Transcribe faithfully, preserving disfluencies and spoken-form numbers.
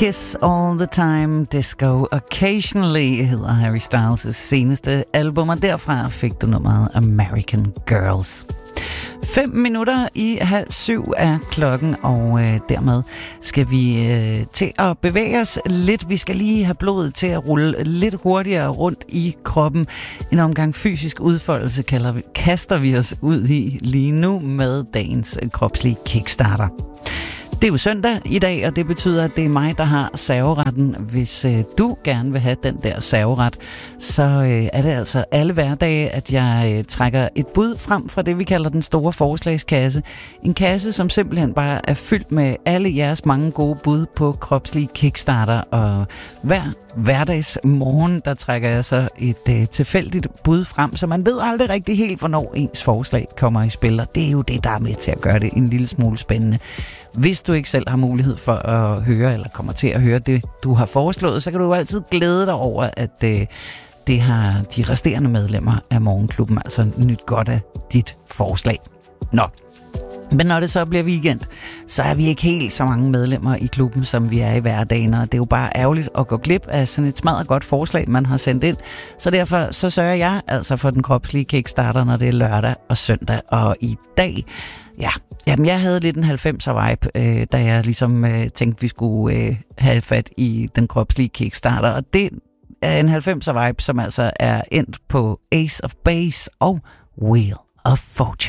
Kiss All the Time, Disco Occasionally hedder Harry Styles' seneste album, og derfra fik du nummeret American Girls. Fem minutter i halv syv er klokken, og øh, dermed skal vi øh, til at bevæge os lidt. Vi skal lige have blodet til at rulle lidt hurtigere rundt i kroppen. En omgang fysisk udfoldelse kalder vi, kaster vi os ud i lige nu med dagens kropslige kickstarter. Det er jo søndag i dag, og det betyder, at det er mig, der har serveretten. Hvis øh, du gerne vil have den der serveret, så øh, er det altså alle hverdage, at jeg øh, trækker et bud frem fra det, vi kalder den store forslagskasse. En kasse, som simpelthen bare er fyldt med alle jeres mange gode bud på kropslige kickstarter. Og hver hverdags morgen, der trækker jeg så et øh, tilfældigt bud frem, så man ved aldrig rigtig helt, hvornår ens forslag kommer i spil. Og det er jo det, der er med til at gøre det en lille smule spændende. Hvis du ikke selv har mulighed for at høre, eller kommer til at høre det, du har foreslået, så kan du jo altid glæde dig over, at øh, det har de resterende medlemmer af Morgenklubben altså nyt godt af dit forslag. Nå, men når det så bliver weekend, så er vi ikke helt så mange medlemmer i klubben, som vi er i hverdagen, og det er jo bare ærgerligt at gå glip af sådan et smadret godt forslag, man har sendt ind. Så derfor så sørger jeg altså for den kropslige kickstarter, når det er lørdag og søndag, og i dag, ja, jamen jeg havde lidt en halvfemser vibe, øh, da jeg ligesom øh, tænkte, vi skulle øh, have fat i den kropslige kickstarter, og det er en halvfemser vibe, som altså er endt på Ace of Base og Wheel of Fortune.